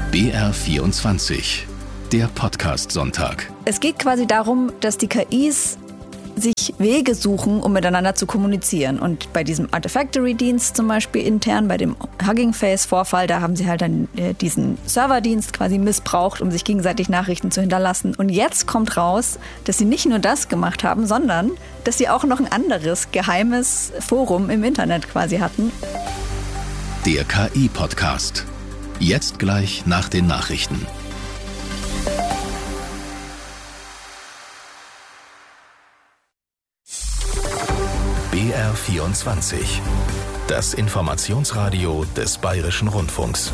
BR24, der Podcast-Sonntag. Es geht quasi darum, dass die KIs sich Wege suchen, um miteinander zu kommunizieren. Und bei diesem Artifactory-Dienst zum Beispiel intern, bei dem Hugging Face-Vorfall, da haben sie halt dann diesen Serverdienst quasi missbraucht, um sich gegenseitig Nachrichten zu hinterlassen. Und jetzt kommt raus, dass sie nicht nur das gemacht haben, sondern dass sie auch noch ein anderes geheimes Forum im Internet quasi hatten. Der KI-Podcast. Jetzt gleich nach den Nachrichten. BR24. Das Informationsradio des Bayerischen Rundfunks.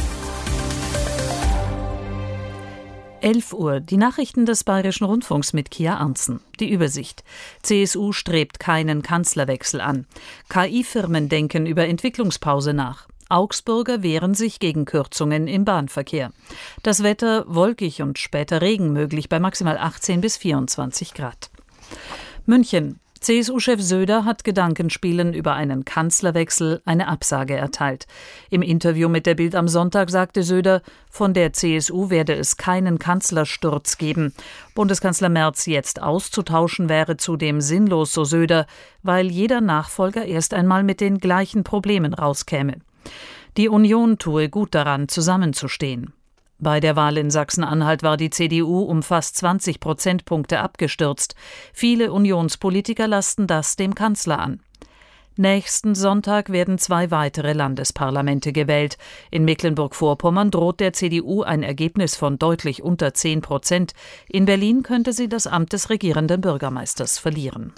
11 Uhr, die Nachrichten des Bayerischen Rundfunks mit Kia Arntzen. Die Übersicht. CSU strebt keinen Kanzlerwechsel an. KI-Firmen denken über Entwicklungspause nach. Augsburger wehren sich gegen Kürzungen im Bahnverkehr. Das Wetter wolkig und später Regen möglich bei maximal 18 bis 24 Grad. München. CSU-Chef Söder hat Gedankenspielen über einen Kanzlerwechsel eine Absage erteilt. Im Interview mit der Bild am Sonntag sagte Söder, von der CSU werde es keinen Kanzlersturz geben. Bundeskanzler Merz jetzt auszutauschen wäre zudem sinnlos, so Söder, weil jeder Nachfolger erst einmal mit den gleichen Problemen rauskäme. Die Union tue gut daran, zusammenzustehen. Bei der Wahl in Sachsen-Anhalt war die CDU um fast 20 Prozentpunkte abgestürzt. Viele Unionspolitiker lasten das dem Kanzler an. Nächsten Sonntag werden 2 weitere Landesparlamente gewählt. In Mecklenburg-Vorpommern droht der CDU ein Ergebnis von deutlich unter 10%. In Berlin könnte sie das Amt des regierenden Bürgermeisters verlieren.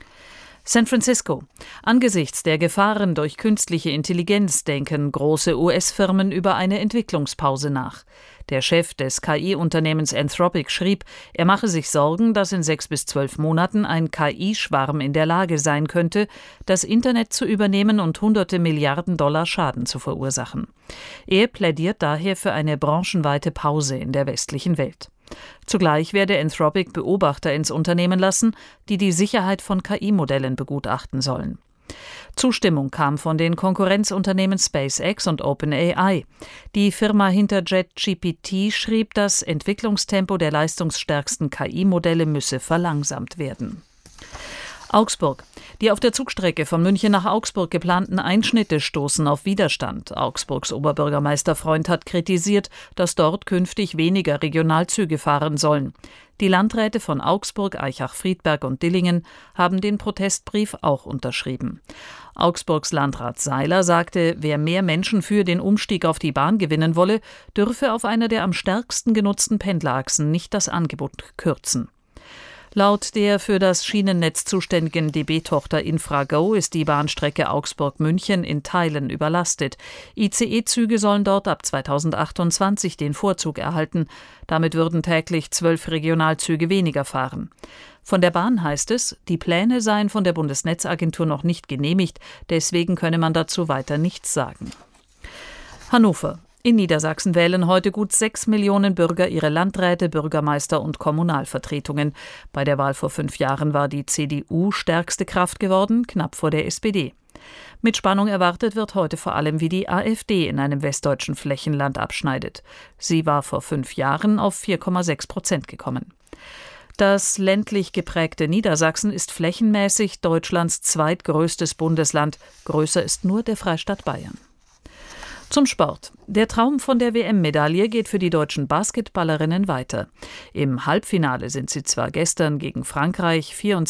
San Francisco. Angesichts der Gefahren durch künstliche Intelligenz denken große US-Firmen über eine Entwicklungspause nach. Der Chef des KI-Unternehmens Anthropic schrieb, er mache sich Sorgen, dass in 6 bis 12 Monaten ein KI-Schwarm in der Lage sein könnte, das Internet zu übernehmen und hunderte Milliarden Dollar Schaden zu verursachen. Er plädiert daher für eine branchenweite Pause in der westlichen Welt. Zugleich werde Anthropic Beobachter ins Unternehmen lassen, die die Sicherheit von KI-Modellen begutachten sollen. Zustimmung kam von den Konkurrenzunternehmen SpaceX und OpenAI. Die Firma hinter JetGPT schrieb, das Entwicklungstempo der leistungsstärksten KI-Modelle müsse verlangsamt werden. Augsburg. Die auf der Zugstrecke von München nach Augsburg geplanten Einschnitte stoßen auf Widerstand. Augsburgs Oberbürgermeister Freund hat kritisiert, dass dort künftig weniger Regionalzüge fahren sollen. Die Landräte von Augsburg, Aichach, Friedberg und Dillingen haben den Protestbrief auch unterschrieben. Augsburgs Landrat Seiler sagte, wer mehr Menschen für den Umstieg auf die Bahn gewinnen wolle, dürfe auf einer der am stärksten genutzten Pendlerachsen nicht das Angebot kürzen. Laut der für das Schienennetz zuständigen DB-Tochter Infrago ist die Bahnstrecke Augsburg-München in Teilen überlastet. ICE-Züge sollen dort ab 2028 den Vorzug erhalten. Damit würden täglich 12 Regionalzüge weniger fahren. Von der Bahn heißt es, die Pläne seien von der Bundesnetzagentur noch nicht genehmigt, deswegen könne man dazu weiter nichts sagen. Hannover. In Niedersachsen wählen heute gut 6 Millionen Bürger ihre Landräte, Bürgermeister und Kommunalvertretungen. Bei der Wahl vor 5 Jahren war die CDU stärkste Kraft geworden, knapp vor der SPD. Mit Spannung erwartet wird heute vor allem, wie die AfD in einem westdeutschen Flächenland abschneidet. Sie war vor 5 Jahren auf 4,6% gekommen. Das ländlich geprägte Niedersachsen ist flächenmäßig Deutschlands zweitgrößtes Bundesland. Größer ist nur der Freistaat Bayern. Zum Sport. Der Traum von der WM-Medaille geht für die deutschen Basketballerinnen weiter. Im Halbfinale sind sie zwar gestern gegen Frankreich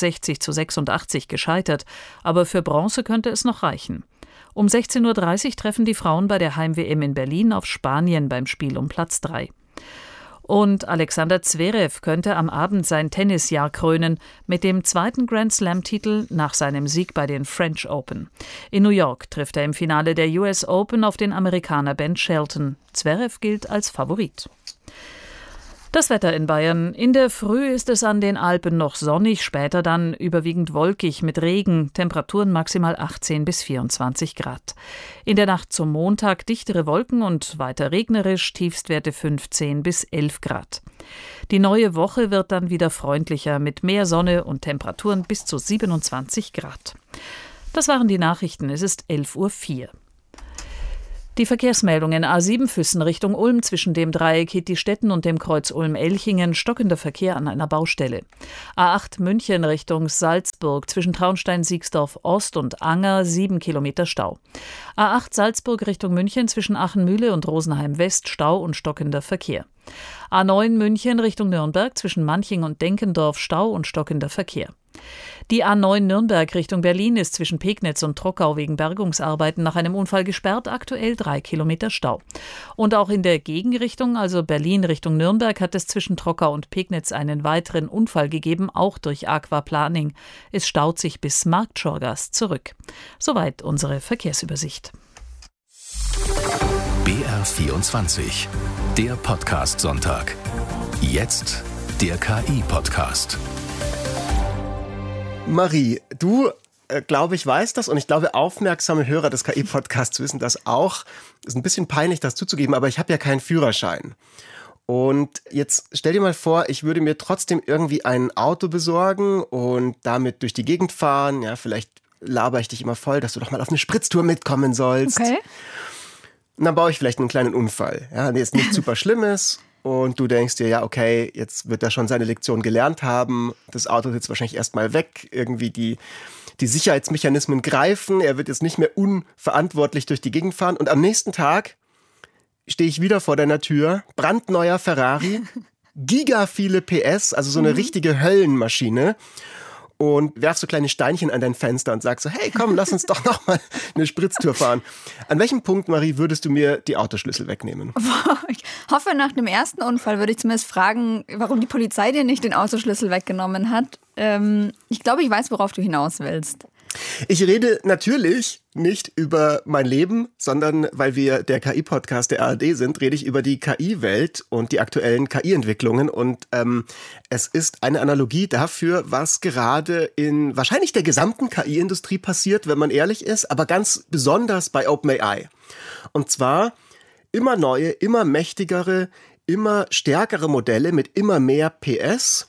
64:86 gescheitert, aber für Bronze könnte es noch reichen. Um 16:30 Uhr treffen die Frauen bei der Heim-WM in Berlin auf Spanien beim Spiel um Platz 3. Und Alexander Zverev könnte am Abend sein Tennisjahr krönen mit dem 2. Grand-Slam-Titel nach seinem Sieg bei den French Open. In New York trifft er im Finale der US Open auf den Amerikaner Ben Shelton. Zverev gilt als Favorit. Das Wetter in Bayern. In der Früh ist es an den Alpen noch sonnig, später dann überwiegend wolkig mit Regen, Temperaturen maximal 18 bis 24 Grad. In der Nacht zum Montag dichtere Wolken und weiter regnerisch, Tiefstwerte 15 bis 11 Grad. Die neue Woche wird dann wieder freundlicher mit mehr Sonne und Temperaturen bis zu 27 Grad. Das waren die Nachrichten, es ist 11:04 Uhr. Die Verkehrsmeldungen: A7 Füssen Richtung Ulm zwischen dem Dreieck Hitti-Stetten und dem Kreuz Ulm-Elchingen, stockender Verkehr an einer Baustelle. A8 München Richtung Salzburg zwischen Traunstein-Siegsdorf-Ost und Anger 7 Kilometer Stau. A8 Salzburg Richtung München zwischen Achenmühle und Rosenheim-West Stau und stockender Verkehr. A9 München Richtung Nürnberg zwischen Manching und Denkendorf Stau und stockender Verkehr. Die A9 Nürnberg Richtung Berlin ist zwischen Pegnitz und Trockau wegen Bergungsarbeiten nach einem Unfall gesperrt, aktuell 3 Kilometer Stau. Und auch in der Gegenrichtung, also Berlin Richtung Nürnberg, hat es zwischen Trockau und Pegnitz einen weiteren Unfall gegeben, auch durch Aquaplaning. Es staut sich bis Marktschorgast zurück. Soweit unsere Verkehrsübersicht. BR24, der Podcast-Sonntag. Jetzt der KI-Podcast. Marie, du, glaube ich, weißt das und ich glaube, aufmerksame Hörer des KI-Podcasts wissen das auch. Ist ein bisschen peinlich, das zuzugeben, aber ich habe ja keinen Führerschein. Und jetzt stell dir mal vor, ich würde mir trotzdem irgendwie ein Auto besorgen und damit durch die Gegend fahren. Ja, vielleicht laber ich dich immer voll, dass du doch mal auf eine Spritztour mitkommen sollst. Okay. Und dann baue ich vielleicht einen kleinen Unfall. Ja, der ist nichts super Schlimmes. Und du denkst dir, ja, okay, jetzt wird er schon seine Lektion gelernt haben. Das Auto ist jetzt wahrscheinlich erstmal weg. Irgendwie die Sicherheitsmechanismen greifen. Er wird jetzt nicht mehr unverantwortlich durch die Gegend fahren. Und am nächsten Tag stehe ich wieder vor deiner Tür. Brandneuer Ferrari. Giga viele PS, also so eine richtige Höllenmaschine. Und werfst so kleine Steinchen an dein Fenster und sagst so, hey, komm, lass uns doch noch mal eine Spritztour fahren. An welchem Punkt, Marie, würdest du mir die Autoschlüssel wegnehmen? Ich hoffe, nach dem ersten Unfall würde ich zumindest fragen, warum die Polizei dir nicht den Autoschlüssel weggenommen hat. Ich glaube, ich weiß, worauf du hinaus willst. Ich rede natürlich nicht über mein Leben, sondern weil wir der KI-Podcast der ARD sind, rede ich über die KI-Welt und die aktuellen KI-Entwicklungen. Und es ist eine Analogie dafür, was gerade in wahrscheinlich der gesamten KI-Industrie passiert, wenn man ehrlich ist, aber ganz besonders bei OpenAI. Und zwar immer neue, immer mächtigere, immer stärkere Modelle mit immer mehr PS.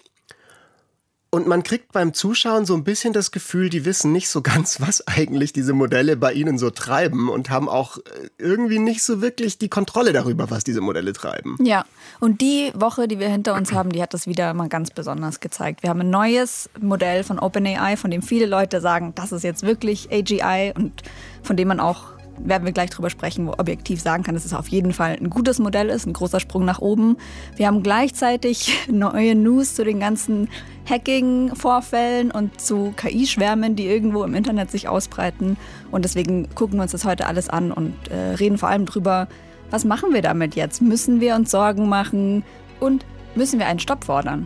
Und man kriegt beim Zuschauen so ein bisschen das Gefühl, die wissen nicht so ganz, was eigentlich diese Modelle bei ihnen so treiben und haben auch irgendwie nicht so wirklich die Kontrolle darüber, was diese Modelle treiben. Ja, und die Woche, die wir hinter uns haben, die hat das wieder mal ganz besonders gezeigt. Wir haben ein neues Modell von OpenAI, von dem viele Leute sagen, das ist jetzt wirklich AGI und von dem man auch, werden wir gleich drüber sprechen, wo objektiv sagen kann, dass es auf jeden Fall ein gutes Modell ist, ein großer Sprung nach oben. Wir haben gleichzeitig neue News zu den ganzen Hacking-Vorfällen und zu KI-Schwärmen, die irgendwo im Internet sich ausbreiten. Und deswegen gucken wir uns das heute alles an und reden vor allem drüber, was machen wir damit jetzt? Müssen wir uns Sorgen machen und müssen wir einen Stopp fordern?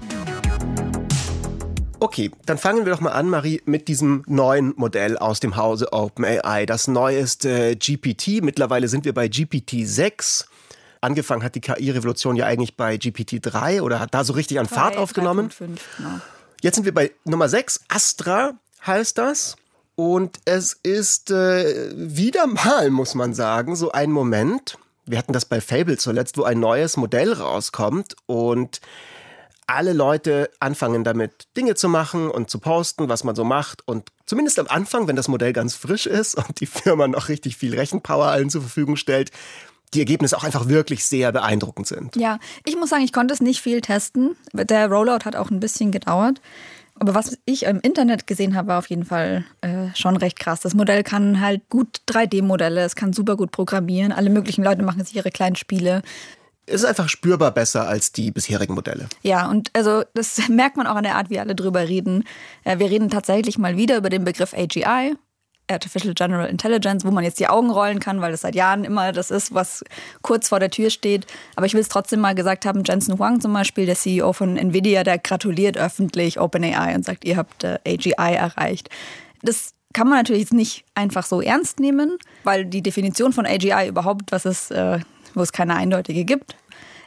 Okay, dann fangen wir doch mal an, Marie, mit diesem neuen Modell aus dem Hause OpenAI. Das neueste GPT. Mittlerweile sind wir bei GPT-6. Angefangen hat die KI-Revolution ja eigentlich bei GPT-3 oder hat da so richtig an Fahrt aufgenommen. 3.5, genau. Jetzt sind wir bei Nummer 6. Astra heißt das. Und es ist wieder mal, muss man sagen, so ein Moment. Wir hatten das bei Fable zuletzt, wo ein neues Modell rauskommt und alle Leute anfangen damit Dinge zu machen und zu posten, was man so macht. Und zumindest am Anfang, wenn das Modell ganz frisch ist und die Firma noch richtig viel Rechenpower allen zur Verfügung stellt, die Ergebnisse auch einfach wirklich sehr beeindruckend sind. Ja, ich muss sagen, ich konnte es nicht viel testen. Der Rollout hat auch ein bisschen gedauert. Aber was ich im Internet gesehen habe, war auf jeden Fall schon recht krass. Das Modell kann halt gut 3D-Modelle, es kann super gut programmieren. Alle möglichen Leute machen sich ihre kleinen Spiele. Es ist einfach spürbar besser als die bisherigen Modelle. Ja, und also das merkt man auch an der Art, wie alle drüber reden. Wir reden tatsächlich mal wieder über den Begriff AGI, Artificial General Intelligence, wo man jetzt die Augen rollen kann, weil das seit Jahren immer das ist, was kurz vor der Tür steht. Aber ich will es trotzdem mal gesagt haben, Jensen Huang zum Beispiel, der CEO von Nvidia, der gratuliert öffentlich OpenAI und sagt, ihr habt AGI erreicht. Das kann man natürlich jetzt nicht einfach so ernst nehmen, weil die Definition von AGI überhaupt, was ist, wo es keine eindeutige gibt,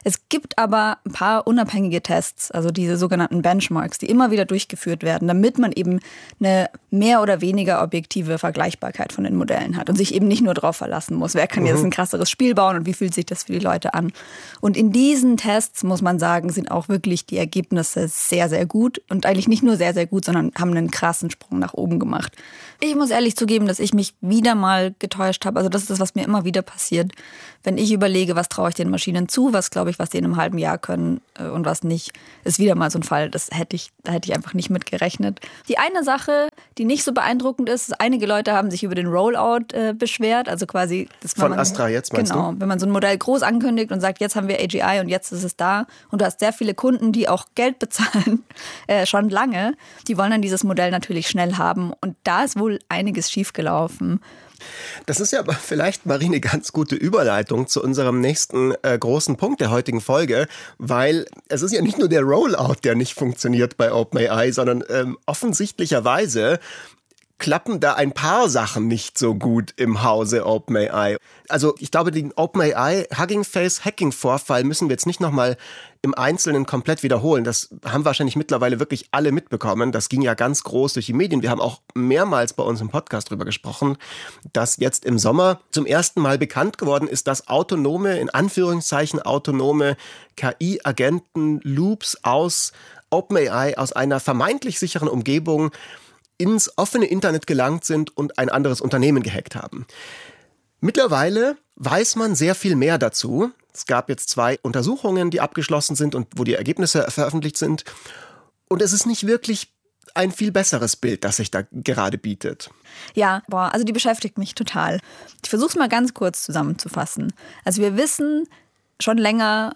Es gibt aber ein paar unabhängige Tests, also diese sogenannten Benchmarks, die immer wieder durchgeführt werden, damit man eben eine mehr oder weniger objektive Vergleichbarkeit von den Modellen hat und sich eben nicht nur darauf verlassen muss, wer kann jetzt ein krasseres Spiel bauen und wie fühlt sich das für die Leute an. Und in diesen Tests, muss man sagen, sind auch wirklich die Ergebnisse sehr, sehr gut und eigentlich nicht nur sehr, sehr gut, sondern haben einen krassen Sprung nach oben gemacht. Ich muss ehrlich zugeben, dass ich mich wieder mal getäuscht habe. Also das ist das, was mir immer wieder passiert. Wenn ich überlege, was traue ich den Maschinen zu, was glaube ich, was die in einem halben Jahr können und was nicht, ist wieder mal so ein Fall. Da hätte ich einfach nicht mit gerechnet. Die eine Sache, die nicht so beeindruckend ist, einige Leute haben sich über den Rollout beschwert. Also quasi von Astra jetzt, meinst du? Genau, wenn man so ein Modell groß ankündigt und sagt, jetzt haben wir AGI und jetzt ist es da. Und du hast sehr viele Kunden, die auch Geld bezahlen, schon lange. Die wollen dann dieses Modell natürlich schnell haben. Und da ist wohl einiges schiefgelaufen. Das ist ja aber vielleicht, Marie, eine ganz gute Überleitung zu unserem nächsten großen Punkt der heutigen Folge, weil es ist ja nicht nur der Rollout, der nicht funktioniert bei OpenAI, sondern offensichtlicherweise klappen da ein paar Sachen nicht so gut im Hause OpenAI. Also ich glaube, den OpenAI Hugging Face Hacking Vorfall müssen wir jetzt nicht nochmal im Einzelnen komplett wiederholen. Das haben wahrscheinlich mittlerweile wirklich alle mitbekommen. Das ging ja ganz groß durch die Medien. Wir haben auch mehrmals bei uns im Podcast drüber gesprochen, dass jetzt im Sommer zum ersten Mal bekannt geworden ist, dass autonome, in Anführungszeichen autonome KI-Agenten-Loops aus OpenAI, aus einer vermeintlich sicheren Umgebung ins offene Internet gelangt sind und ein anderes Unternehmen gehackt haben. Mittlerweile weiß man sehr viel mehr dazu. Es gab jetzt 2 Untersuchungen, die abgeschlossen sind und wo die Ergebnisse veröffentlicht sind. Und es ist nicht wirklich ein viel besseres Bild, das sich da gerade bietet. Ja, also die beschäftigt mich total. Ich versuche es mal ganz kurz zusammenzufassen. Also wir wissen schon länger,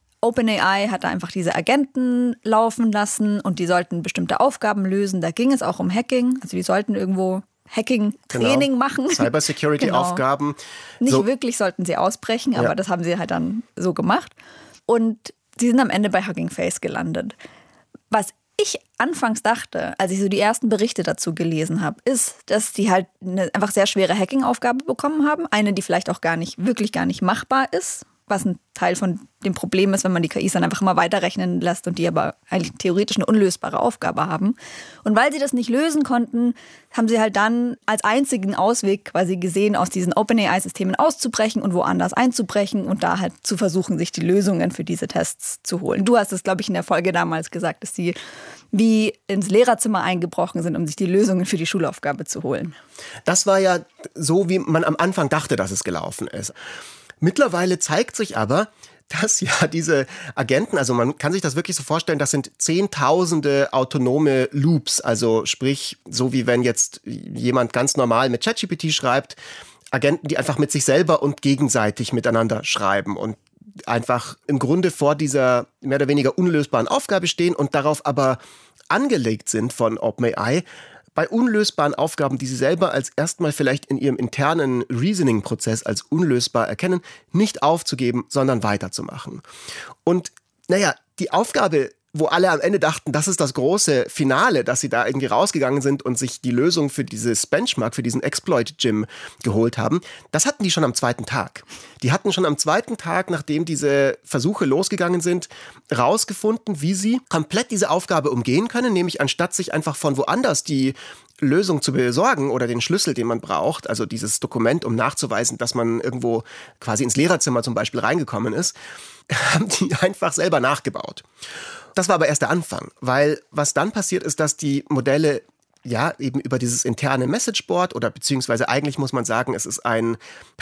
OpenAI hat da einfach diese Agenten laufen lassen und die sollten bestimmte Aufgaben lösen. Da ging es auch um Hacking. Also die sollten irgendwo Hacking-Training machen. Cybersecurity-Aufgaben. Nicht wirklich sollten sie ausbrechen, aber das haben sie halt dann so gemacht. Und sie sind am Ende bei Hugging Face gelandet. Was ich anfangs dachte, als ich so die ersten Berichte dazu gelesen habe, ist, dass die halt eine einfach sehr schwere Hacking-Aufgabe bekommen haben. Eine, die vielleicht auch gar nicht machbar ist. Was ein Teil von dem Problem ist, wenn man die KIs dann einfach immer weiterrechnen lässt und die aber eigentlich theoretisch eine unlösbare Aufgabe haben. Und weil sie das nicht lösen konnten, haben sie halt dann als einzigen Ausweg quasi gesehen, aus diesen OpenAI-Systemen auszubrechen und woanders einzubrechen und da halt zu versuchen, sich die Lösungen für diese Tests zu holen. Du hast es, glaube ich, in der Folge damals gesagt, dass sie wie ins Lehrerzimmer eingebrochen sind, um sich die Lösungen für die Schulaufgabe zu holen. Das war ja so, wie man am Anfang dachte, dass es gelaufen ist. Mittlerweile zeigt sich aber, dass ja diese Agenten, also man kann sich das wirklich so vorstellen, das sind Zehntausende autonome Loops, also sprich, so wie wenn jetzt jemand ganz normal mit ChatGPT schreibt, Agenten, die einfach mit sich selber und gegenseitig miteinander schreiben und einfach im Grunde vor dieser mehr oder weniger unlösbaren Aufgabe stehen und darauf aber angelegt sind von OpenAI, bei unlösbaren Aufgaben, die sie selber als erstmal vielleicht in ihrem internen Reasoning-Prozess als unlösbar erkennen, nicht aufzugeben, sondern weiterzumachen. Und naja, die Aufgabe, wo alle am Ende dachten, das ist das große Finale, dass sie da irgendwie rausgegangen sind und sich die Lösung für dieses Benchmark, für diesen Exploit-Gym geholt haben, das hatten die schon am 2. Tag. Die hatten schon am 2. Tag, nachdem diese Versuche losgegangen sind, rausgefunden, wie sie komplett diese Aufgabe umgehen können, nämlich anstatt sich einfach von woanders die Lösung zu besorgen oder den Schlüssel, den man braucht, also dieses Dokument, um nachzuweisen, dass man irgendwo quasi ins Lehrerzimmer zum Beispiel reingekommen ist, haben die einfach selber nachgebaut. Das war aber erst der Anfang, weil was dann passiert ist, dass die Modelle ja eben über dieses interne Messageboard oder beziehungsweise eigentlich muss man sagen, es ist ein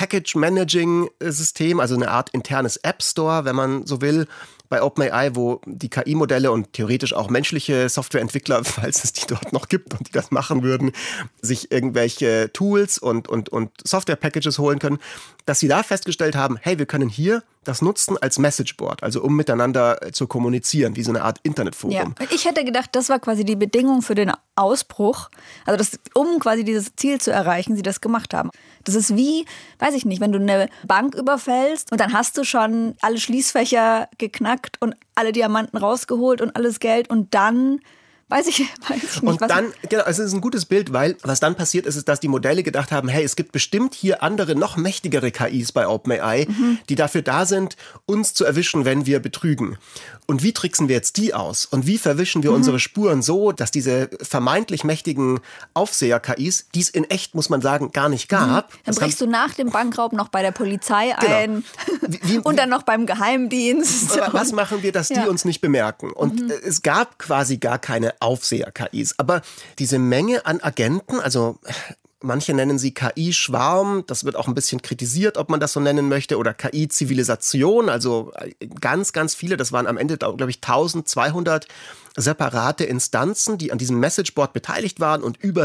Package-Managing-System, also eine Art internes App-Store, wenn man so will, bei OpenAI, wo die KI-Modelle und theoretisch auch menschliche Softwareentwickler, falls es die dort noch gibt und die das machen würden, sich irgendwelche Tools und Software-Packages holen können, dass sie da festgestellt haben, hey, wir können hier das nutzen als Messageboard, also um miteinander zu kommunizieren, wie so eine Art Internetforum. Ja, ich hätte gedacht, das war quasi die Bedingung für den Ausbruch, also um quasi dieses Ziel zu erreichen, sie das gemacht haben. Das ist wie, weiß ich nicht, wenn du eine Bank überfällst und dann hast du schon alle Schließfächer geknackt und alle Diamanten rausgeholt und alles Geld und dann weiß ich nicht. Und dann, genau, also es ist ein gutes Bild, weil was dann passiert ist, dass die Modelle gedacht haben, hey, es gibt bestimmt hier andere, noch mächtigere KIs bei OpenAI, die dafür da sind, uns zu erwischen, wenn wir betrügen. Und wie tricksen wir jetzt die aus? Und wie verwischen wir unsere Spuren so, dass diese vermeintlich mächtigen Aufseher-KIs, die es in echt, muss man sagen, gar nicht gab. Dann brichst du nach dem Bankraub noch bei der Polizei ein und dann noch beim Geheimdienst. Was machen wir, dass die uns nicht bemerken? Und es gab quasi gar keine Aufseher-KIs. Aber diese Menge an Agenten, also manche nennen sie KI-Schwarm, das wird auch ein bisschen kritisiert, ob man das so nennen möchte, oder KI-Zivilisation, also ganz, ganz viele, das waren am Ende, glaube ich, 1200 separate Instanzen, die an diesem Messageboard beteiligt waren und über